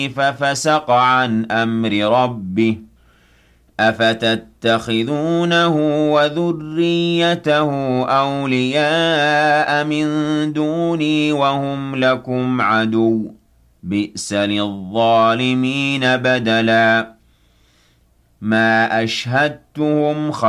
ففسق عن أمر ربه أفتتخذونه وذريته أولياء من دوني وهم لكم عدو بئس للظالمين بدلا ما أشهدتهم